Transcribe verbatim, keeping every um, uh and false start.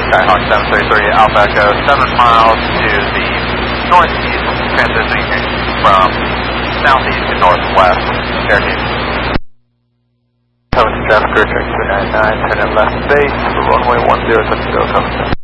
Skyhawk seven three three, Alpha Echo, seven miles to the northeast, transitioning from southeast to northwest. Cherokee. Seven Traffic, Richard two nine nine, turn at left base, runway one zero seven zero, coming.